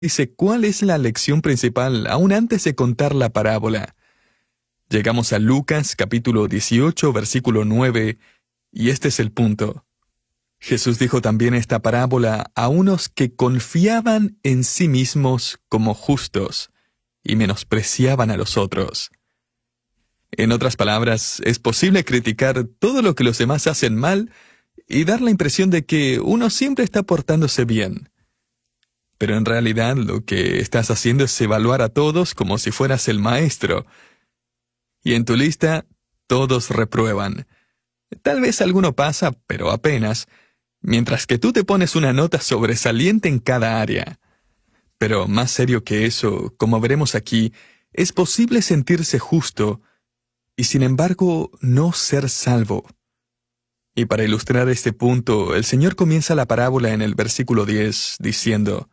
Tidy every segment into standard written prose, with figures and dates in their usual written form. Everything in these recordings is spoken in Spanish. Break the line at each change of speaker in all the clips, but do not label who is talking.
dice cuál es la lección principal aún antes de contar la parábola. Llegamos a Lucas capítulo 18, versículo 9, y este es el punto. Jesús dijo también esta parábola a unos que confiaban en sí mismos como justos y menospreciaban a los otros. En otras palabras, es posible criticar todo lo que los demás hacen mal y dar la impresión de que uno siempre está portándose bien. Pero en realidad lo que estás haciendo es evaluar a todos como si fueras el maestro. Y en tu lista, todos reprueban. Tal vez alguno pasa, pero apenas, mientras que tú te pones una nota sobresaliente en cada área. Pero más serio que eso, como veremos aquí, es posible sentirse justo y sin embargo no ser salvo. Y para ilustrar este punto, el Señor comienza la parábola en el versículo 10 diciendo: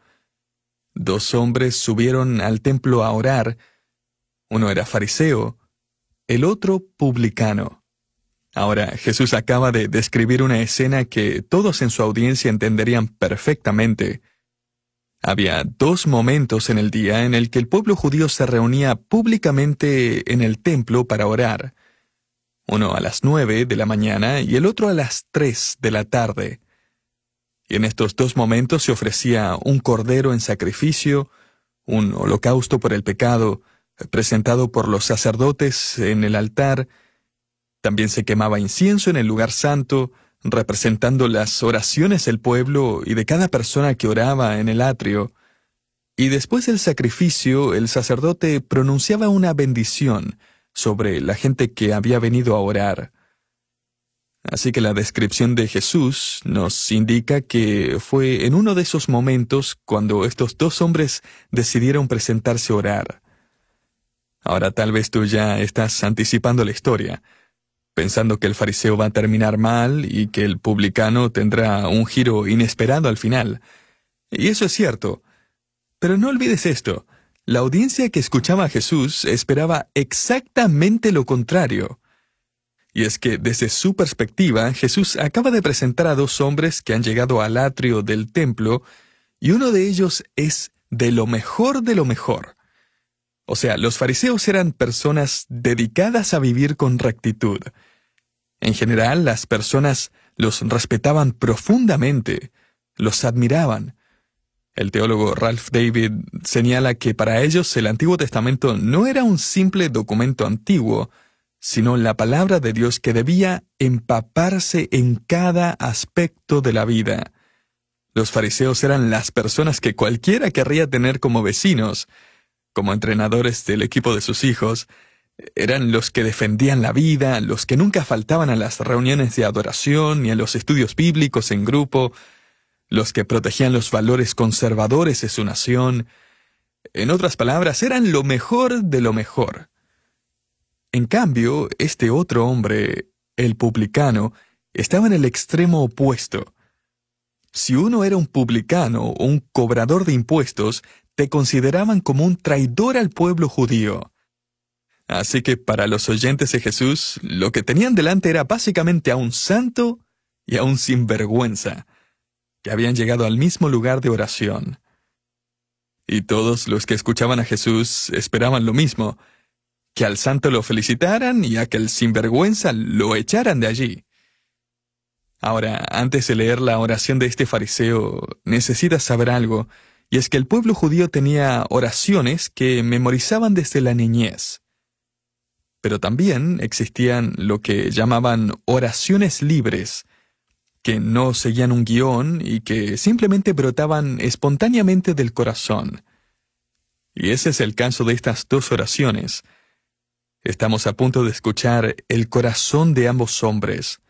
2 hombres subieron al templo a orar, uno era fariseo, el otro publicano. Ahora, Jesús acaba de describir una escena que todos en su audiencia entenderían perfectamente. Había 2 momentos en el día en el que el pueblo judío se reunía públicamente en el templo para orar. Uno a las 9 de la mañana y el otro a las 3 de la tarde. Y en estos 2 momentos se ofrecía un cordero en sacrificio, un holocausto por el pecado, presentado por los sacerdotes en el altar. También se quemaba incienso en el lugar santo, representando las oraciones del pueblo y de cada persona que oraba en el atrio. Y después del sacrificio, el sacerdote pronunciaba una bendición sobre la gente que había venido a orar. Así que la descripción de Jesús nos indica que fue en uno de esos momentos cuando estos 2 hombres decidieron presentarse a orar. Ahora tal vez tú ya estás anticipando la historia, pensando que el fariseo va a terminar mal y que el publicano tendrá un giro inesperado al final. Y eso es cierto. Pero no olvides esto: la audiencia que escuchaba a Jesús esperaba exactamente lo contrario. Y es que desde su perspectiva, Jesús acaba de presentar a 2 hombres que han llegado al atrio del templo, y uno de ellos es de lo mejor de lo mejor. O sea, los fariseos eran personas dedicadas a vivir con rectitud. En general, las personas los respetaban profundamente, los admiraban. El teólogo Ralph David señala que para ellos el Antiguo Testamento no era un simple documento antiguo, sino la palabra de Dios que debía empaparse en cada aspecto de la vida. Los fariseos eran las personas que cualquiera querría tener como vecinos, como entrenadores del equipo de sus hijos. Eran los que defendían la vida, los que nunca faltaban a las reuniones de adoración ni a los estudios bíblicos en grupo, los que protegían los valores conservadores de su nación. En otras palabras, eran lo mejor de lo mejor. En cambio, este otro hombre, el publicano, estaba en el extremo opuesto. Si uno era un publicano o un cobrador de impuestos, te consideraban como un traidor al pueblo judío. Así que para los oyentes de Jesús, lo que tenían delante era básicamente a un santo y a un sinvergüenza, que habían llegado al mismo lugar de oración. Y todos los que escuchaban a Jesús esperaban lo mismo: que al santo lo felicitaran y a que el sinvergüenza lo echaran de allí. Ahora, antes de leer la oración de este fariseo, necesitas saber algo, y es que el pueblo judío tenía oraciones que memorizaban desde la niñez. Pero también existían lo que llamaban oraciones libres, que no seguían un guión y que simplemente brotaban espontáneamente del corazón. Y ese es el caso de estas 2 oraciones. Estamos a punto de escuchar el corazón de ambos hombres.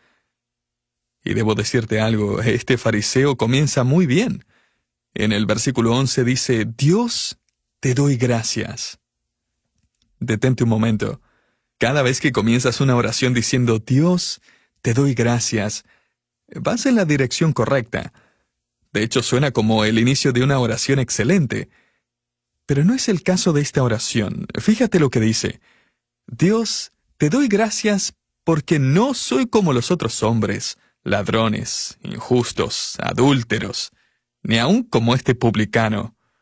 Y debo decirte algo, este fariseo comienza muy bien. En el versículo 11 dice: Dios, te doy gracias. Detente un momento. Cada vez que comienzas una oración diciendo Dios, te doy gracias, vas en la dirección correcta. De hecho, suena como el inicio de una oración excelente. Pero no es el caso de esta oración. Fíjate lo que dice: Dios, te doy gracias porque no soy como los otros hombres, ladrones, injustos, adúlteros, ni aun como este publicano.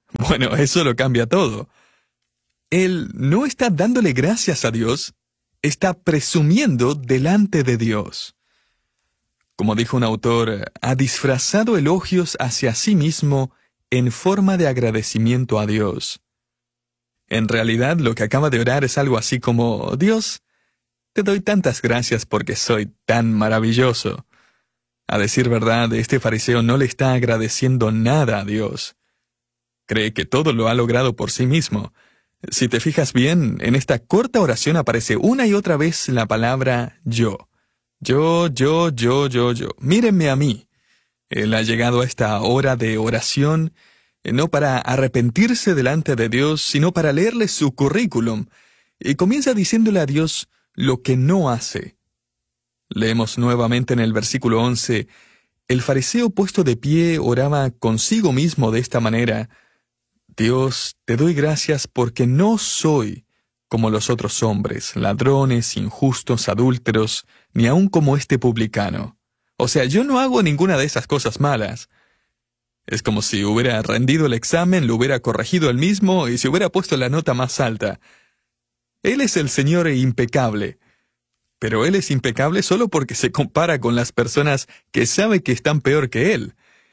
Bueno, eso lo cambia todo. Él no está dándole gracias a Dios, está presumiendo delante de Dios. Como dijo un autor, ha disfrazado elogios hacia sí mismo en forma de agradecimiento a Dios. En realidad, lo que acaba de orar es algo así como: Dios, te doy tantas gracias porque soy tan maravilloso. A decir verdad, este fariseo no le está agradeciendo nada a Dios. Cree que todo lo ha logrado por sí mismo. Si te fijas bien, en esta corta oración aparece una y otra vez la palabra yo. Yo. Mírenme a mí. Él ha llegado a esta hora de oración, no para arrepentirse delante de Dios, sino para leerle su currículum, y comienza diciéndole a Dios lo que no hace. Leemos nuevamente en el versículo 11, el fariseo puesto de pie oraba consigo mismo de esta manera: Dios, te doy gracias porque no soy como los otros hombres, ladrones, injustos, adúlteros, ni aun como este publicano. O sea, yo no hago ninguna de esas cosas malas. Es como si hubiera rendido el examen, lo hubiera corregido él mismo y se hubiera puesto la nota más alta. Él es el Señor impecable. Pero él es impecable solo porque se compara con las personas que sabe que están peor que él.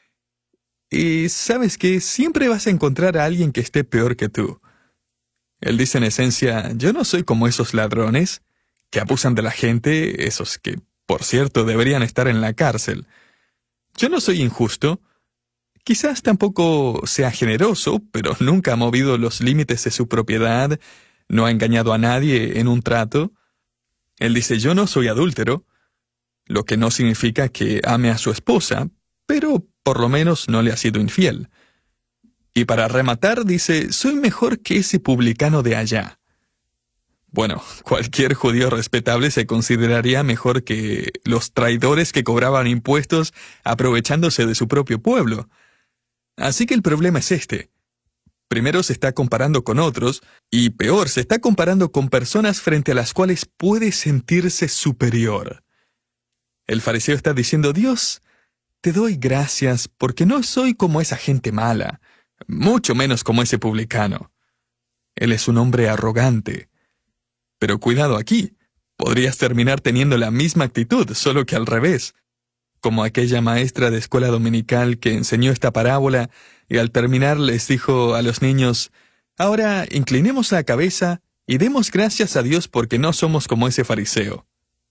Y sabes que siempre vas a encontrar a alguien que esté peor que tú. Él dice en esencia: yo no soy como esos ladrones que abusan de la gente, esos que, por cierto, deberían estar en la cárcel. Yo no soy injusto. Quizás tampoco sea generoso, pero nunca ha movido los límites de su propiedad, no ha engañado a nadie en un trato. Él dice: yo no soy adúltero, lo que no significa que ame a su esposa, pero por lo menos no le ha sido infiel. Y para rematar dice: soy mejor que ese publicano de allá. Bueno, cualquier judío respetable se consideraría mejor que los traidores que cobraban impuestos aprovechándose de su propio pueblo. Así que el problema es este. Primero se está comparando con otros, y peor, se está comparando con personas frente a las cuales puede sentirse superior. El fariseo está diciendo: Dios, te doy gracias porque no soy como esa gente mala, mucho menos como ese publicano. Él es un hombre arrogante. Pero cuidado aquí, podrías terminar teniendo la misma actitud, solo que al revés, como aquella maestra de escuela dominical que enseñó esta parábola y al terminar les dijo a los niños: ahora inclinemos la cabeza y demos gracias a Dios porque no somos como ese fariseo.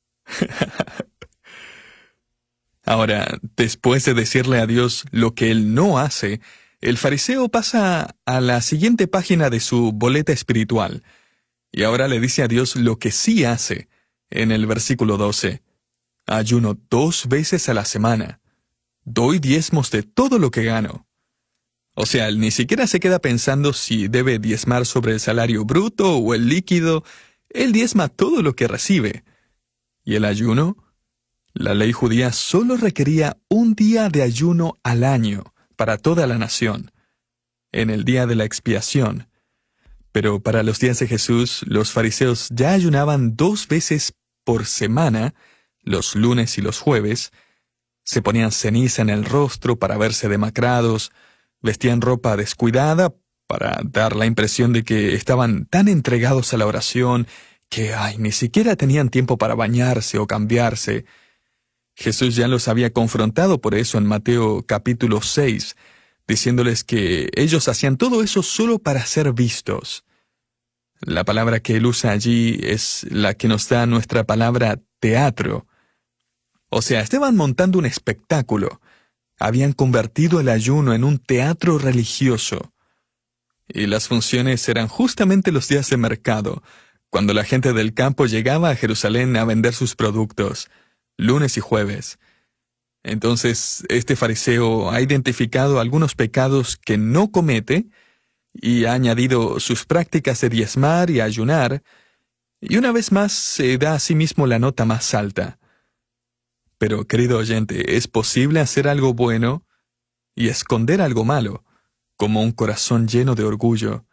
Ahora, después de decirle a Dios lo que él no hace, el fariseo pasa a la siguiente página de su boleta espiritual, y ahora le dice a Dios lo que sí hace, en el versículo 12. Ayuno 2 veces a la semana. Doy diezmos de todo lo que gano. O sea, él ni siquiera se queda pensando si debe diezmar sobre el salario bruto o el líquido. Él diezma todo lo que recibe. ¿Y el ayuno? La ley judía solo requería un día de ayuno al año para toda la nación, en el día de la expiación. Pero para los días de Jesús, los fariseos ya ayunaban 2 veces por semana, los lunes y los jueves. Se ponían ceniza en el rostro para verse demacrados, vestían ropa descuidada para dar la impresión de que estaban tan entregados a la oración que, ni siquiera tenían tiempo para bañarse o cambiarse. Jesús ya los había confrontado por eso en Mateo capítulo 6, diciéndoles que ellos hacían todo eso solo para ser vistos. La palabra que él usa allí es la que nos da nuestra palabra teatro. O sea, estaban montando un espectáculo. Habían convertido el ayuno en un teatro religioso. Y las funciones eran justamente los días de mercado, cuando la gente del campo llegaba a Jerusalén a vender sus productos, lunes y jueves. Entonces, este fariseo ha identificado algunos pecados que no comete y ha añadido sus prácticas de diezmar y ayunar, y una vez más se da a sí mismo la nota más alta. Pero, querido oyente, ¿es posible hacer algo bueno y esconder algo malo, como un corazón lleno de orgullo?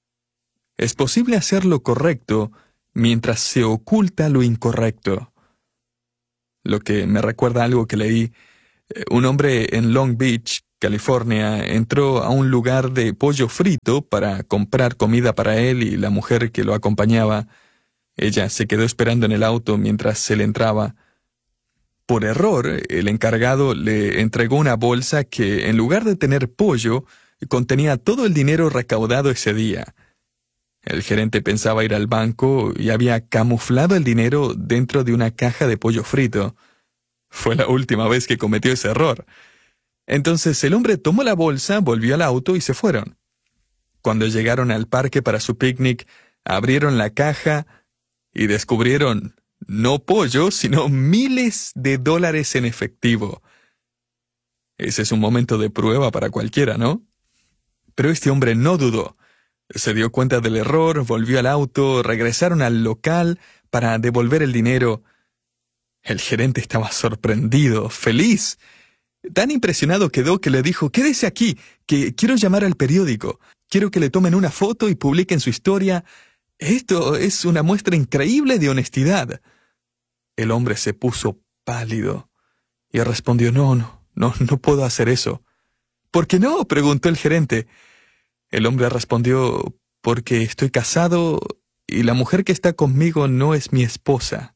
Es posible hacer lo correcto mientras se oculta lo incorrecto. Lo que me recuerda a algo que leí. Un hombre en Long Beach California, entró a un lugar de pollo frito para comprar comida para él y la mujer que lo acompañaba. Ella se quedó esperando en el auto mientras él entraba. Por error, el encargado le entregó una bolsa que, en lugar de tener pollo, contenía todo el dinero recaudado ese día. El gerente pensaba ir al banco y había camuflado el dinero dentro de una caja de pollo frito. Fue la última vez que cometió ese error. Entonces el hombre tomó la bolsa, volvió al auto y se fueron. Cuando llegaron al parque para su picnic, abrieron la caja y descubrieron no pollo, sino miles de dólares en efectivo. Ese es un momento de prueba para cualquiera, ¿no? Pero este hombre no dudó. Se dio cuenta del error, volvió al auto, regresaron al local para devolver el dinero. El gerente estaba sorprendido, feliz. Tan impresionado quedó que le dijo: «Quédese aquí, que quiero llamar al periódico. Quiero que le tomen una foto y publiquen su historia. Esto es una muestra increíble de honestidad». El hombre se puso pálido y respondió: No puedo hacer eso». «¿Por qué no?», preguntó el gerente. El hombre respondió: «Porque estoy casado y la mujer que está conmigo no es mi esposa».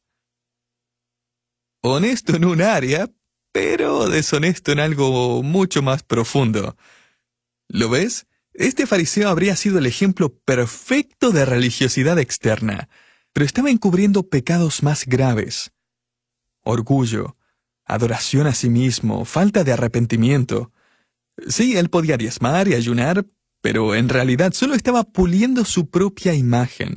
Honesto en un área, pero deshonesto en algo mucho más profundo. ¿Lo ves? Este fariseo habría sido el ejemplo perfecto de religiosidad externa, pero estaba encubriendo pecados más graves. Orgullo, adoración a sí mismo, falta de arrepentimiento. Sí, él podía diezmar y ayunar, pero en realidad solo estaba puliendo su propia imagen.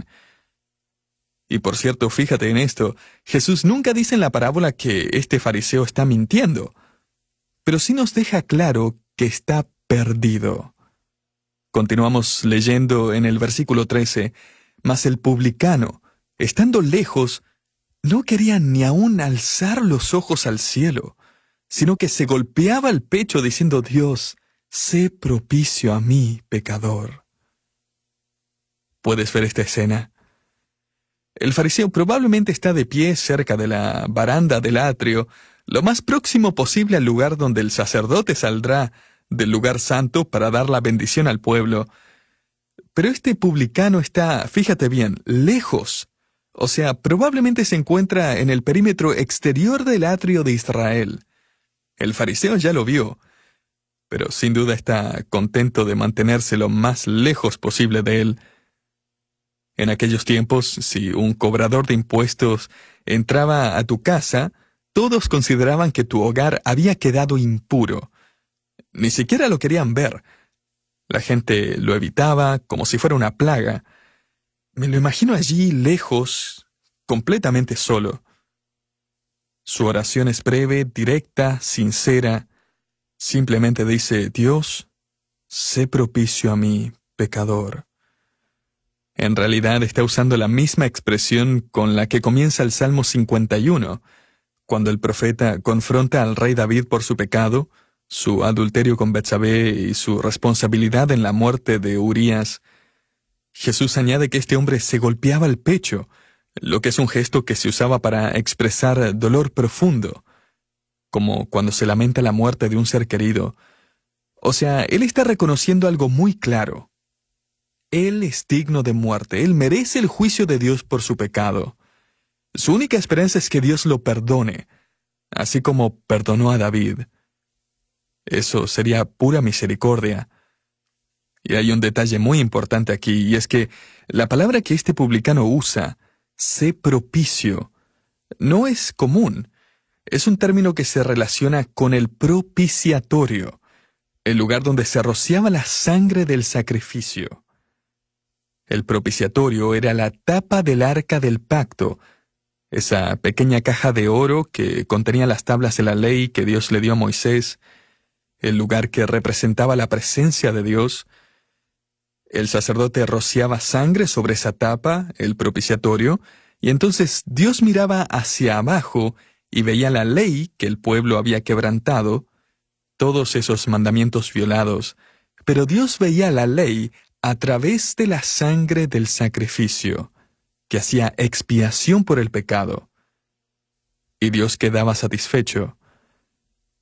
Y por cierto, fíjate en esto, Jesús nunca dice en la parábola que este fariseo está mintiendo, pero sí nos deja claro que está perdido. Continuamos leyendo en el versículo 13, «Mas el publicano, estando lejos, no quería ni aún alzar los ojos al cielo, sino que se golpeaba el pecho diciendo: Dios, sé propicio a mí, pecador». ¿Puedes ver esta escena? El fariseo probablemente está de pie cerca de la baranda del atrio, lo más próximo posible al lugar donde el sacerdote saldrá del lugar santo para dar la bendición al pueblo. Pero este publicano está, fíjate bien, lejos. O sea, probablemente se encuentra en el perímetro exterior del atrio de Israel. El fariseo ya lo vio, pero sin duda está contento de mantenerse lo más lejos posible de él. En aquellos tiempos, si un cobrador de impuestos entraba a tu casa, todos consideraban que tu hogar había quedado impuro. Ni siquiera lo querían ver. La gente lo evitaba como si fuera una plaga. Me lo imagino allí, lejos, completamente solo. Su oración es breve, directa, sincera. Simplemente dice: Dios, sé propicio a mí, pecador. En realidad está usando la misma expresión con la que comienza el Salmo 51, cuando el profeta confronta al rey David por su pecado, su adulterio con Betsabé y su responsabilidad en la muerte de Urías. Jesús añade que este hombre se golpeaba el pecho, lo que es un gesto que se usaba para expresar dolor profundo, como cuando se lamenta la muerte de un ser querido. O sea, él está reconociendo algo muy claro. Él es digno de muerte, él merece el juicio de Dios por su pecado. Su única esperanza es que Dios lo perdone, así como perdonó a David. Eso sería pura misericordia. Y hay un detalle muy importante aquí, y es que la palabra que este publicano usa, sé propicio, no es común. Es un término que se relaciona con el propiciatorio, el lugar donde se rociaba la sangre del sacrificio. El propiciatorio era la tapa del arca del pacto, esa pequeña caja de oro que contenía las tablas de la ley que Dios le dio a Moisés, el lugar que representaba la presencia de Dios. El sacerdote rociaba sangre sobre esa tapa, el propiciatorio, y entonces Dios miraba hacia abajo y veía la ley que el pueblo había quebrantado, todos esos mandamientos violados, pero Dios veía la ley a través de la sangre del sacrificio, que hacía expiación por el pecado. Y Dios quedaba satisfecho.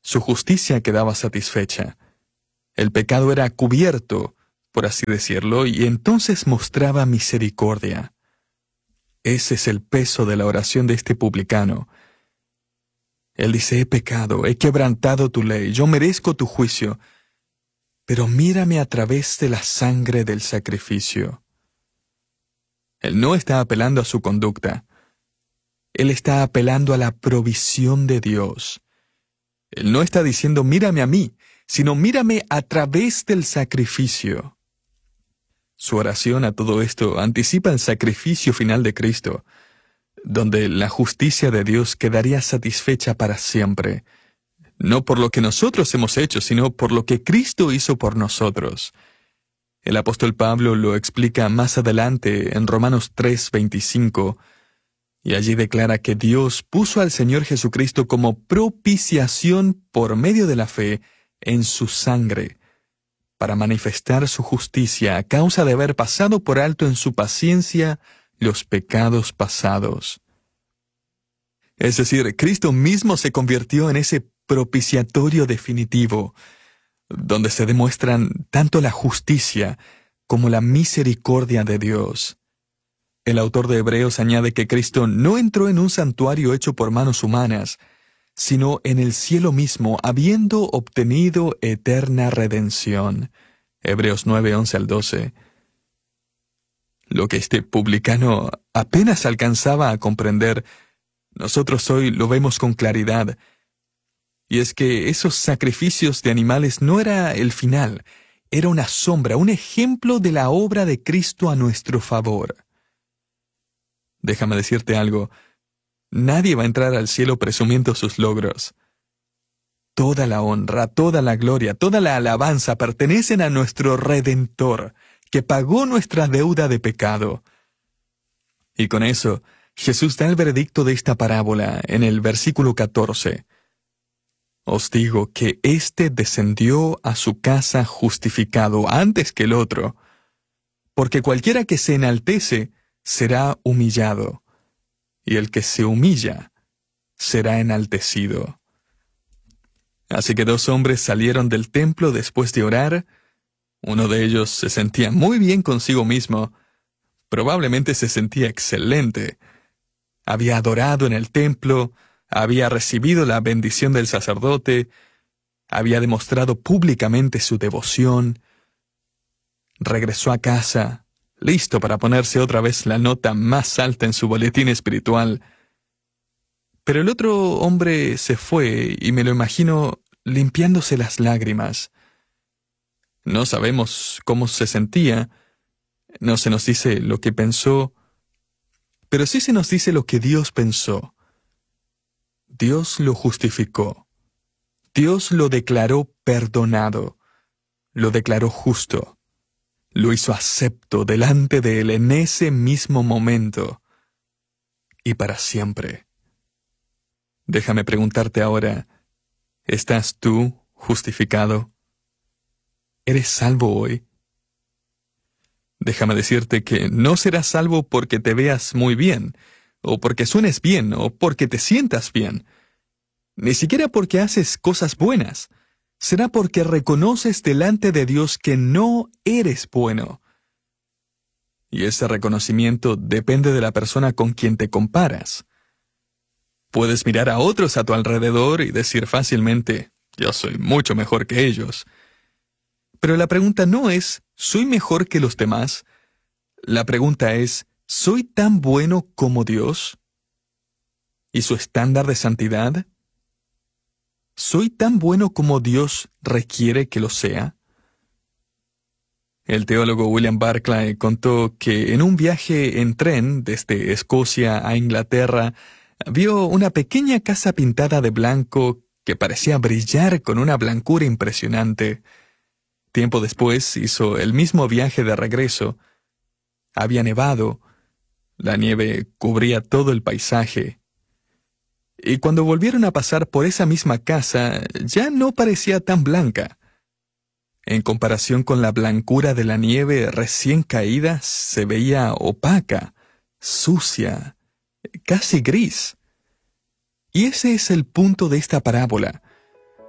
Su justicia quedaba satisfecha. El pecado era cubierto, por así decirlo, y entonces mostraba misericordia. Ese es el peso de la oración de este publicano. Él dice: he pecado, he quebrantado tu ley, yo merezco tu juicio, pero mírame a través de la sangre del sacrificio. Él no está apelando a su conducta. Él está apelando a la provisión de Dios. Él no está diciendo mírame a mí, sino mírame a través del sacrificio. Su oración a todo esto anticipa el sacrificio final de Cristo, donde la justicia de Dios quedaría satisfecha para siempre, no por lo que nosotros hemos hecho, sino por lo que Cristo hizo por nosotros. El apóstol Pablo lo explica más adelante en Romanos 3:25, y allí declara que Dios puso al Señor Jesucristo como propiciación por medio de la fe en su sangre, para manifestar su justicia a causa de haber pasado por alto en su paciencia los pecados pasados. Es decir, Cristo mismo se convirtió en ese propiciatorio definitivo, donde se demuestran tanto la justicia como la misericordia de Dios. El autor de Hebreos añade que Cristo no entró en un santuario hecho por manos humanas, sino en el cielo mismo, habiendo obtenido eterna redención. Hebreos 9:11-12. Lo que este publicano apenas alcanzaba a comprender, nosotros hoy lo vemos con claridad. Y es que esos sacrificios de animales no era el final, era una sombra, un ejemplo de la obra de Cristo a nuestro favor. Déjame decirte algo, nadie va a entrar al cielo presumiendo sus logros. Toda la honra, toda la gloria, toda la alabanza pertenecen a nuestro Redentor, que pagó nuestra deuda de pecado. Y con eso, Jesús da el veredicto de esta parábola en el versículo 14. Os digo que éste descendió a su casa justificado antes que el otro, porque cualquiera que se enaltece será humillado, y el que se humilla será enaltecido. Así que 2 hombres salieron del templo después de orar. Uno de ellos se sentía muy bien consigo mismo, probablemente se sentía excelente. Había adorado en el templo, había recibido la bendición del sacerdote, había demostrado públicamente su devoción. Regresó a casa, listo para ponerse otra vez la nota más alta en su boletín espiritual. Pero el otro hombre se fue y me lo imagino limpiándose las lágrimas. No sabemos cómo se sentía, no se nos dice lo que pensó, pero sí se nos dice lo que Dios pensó. Dios lo justificó. Dios lo declaró perdonado. Lo declaró justo. Lo hizo acepto delante de Él en ese mismo momento y para siempre. Déjame preguntarte ahora, ¿estás tú justificado? ¿Eres salvo hoy? Déjame decirte que no serás salvo porque te veas muy bien, o porque suenes bien, o porque te sientas bien. Ni siquiera porque haces cosas buenas. Será porque reconoces delante de Dios que no eres bueno. Y ese reconocimiento depende de la persona con quien te comparas. Puedes mirar a otros a tu alrededor y decir fácilmente, yo soy mucho mejor que ellos. Pero la pregunta no es, ¿soy mejor que los demás? La pregunta es, ¿soy tan bueno como Dios? ¿Y su estándar de santidad? ¿Soy tan bueno como Dios requiere que lo sea? El teólogo William Barclay contó que en un viaje en tren desde Escocia a Inglaterra, vio una pequeña casa pintada de blanco que parecía brillar con una blancura impresionante. Tiempo después hizo el mismo viaje de regreso. Había nevado, la nieve cubría todo el paisaje. Y cuando volvieron a pasar por esa misma casa, ya no parecía tan blanca. En comparación con la blancura de la nieve recién caída, se veía opaca, sucia, casi gris. Y ese es el punto de esta parábola.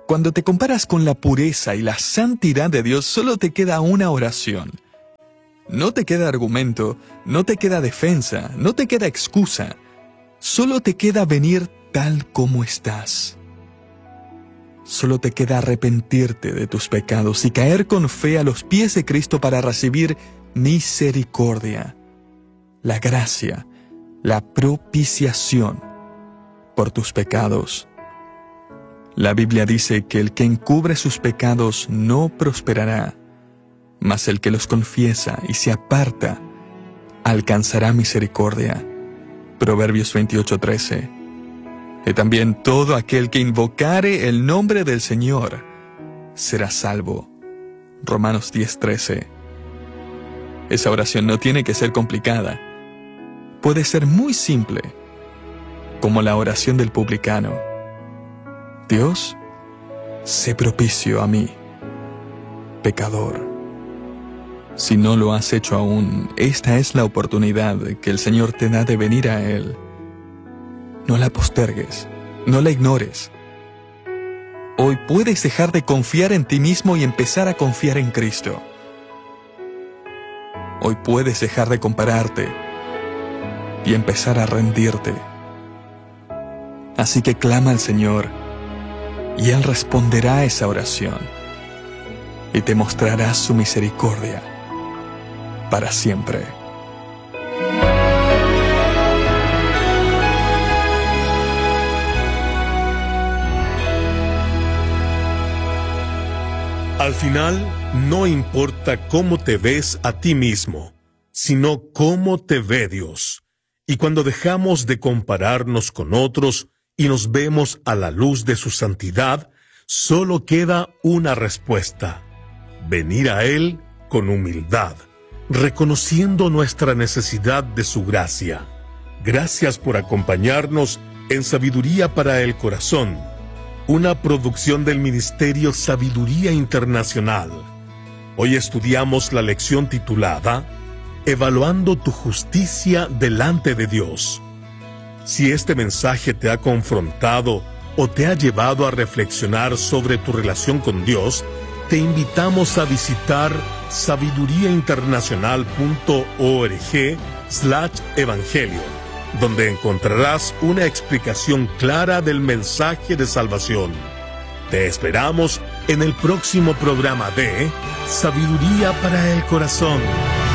Cuando te comparas con la pureza y la santidad de Dios, solo te queda una oración. No te queda argumento, no te queda defensa, no te queda excusa. Solo te queda venir tal como estás. Solo te queda arrepentirte de tus pecados y caer con fe a los pies de Cristo para recibir misericordia, la gracia, la propiciación por tus pecados. La Biblia dice que el que encubre sus pecados no prosperará, mas el que los confiesa y se aparta alcanzará misericordia. Proverbios 28:13. Y también todo aquel que invocare el nombre del Señor será salvo. Romanos 10:13. Esa oración no tiene que ser complicada. Puede ser muy simple, como la oración del publicano. Dios, sé propicio a mí, pecador. Si no lo has hecho aún, esta es la oportunidad que el Señor te da de venir a Él. No la postergues, no la ignores. Hoy puedes dejar de confiar en ti mismo y empezar a confiar en Cristo. Hoy puedes dejar de compararte y empezar a rendirte. Así que clama al Señor y Él responderá a esa oración y te mostrará su misericordia para siempre.
Al final, no importa cómo te ves a ti mismo, sino cómo te ve Dios. Y cuando dejamos de compararnos con otros y nos vemos a la luz de su santidad, solo queda una respuesta: venir a Él con humildad, reconociendo nuestra necesidad de su gracia. Gracias por acompañarnos en Sabiduría para el Corazón, una producción del Ministerio Sabiduría Internacional. Hoy estudiamos la lección titulada Evaluando tu justicia delante de Dios. Si este mensaje te ha confrontado o te ha llevado a reflexionar sobre tu relación con Dios, te invitamos a visitar sabiduriainternacional.org/evangelio, donde encontrarás una explicación clara del mensaje de salvación. Te esperamos en el próximo programa de Sabiduría para el Corazón.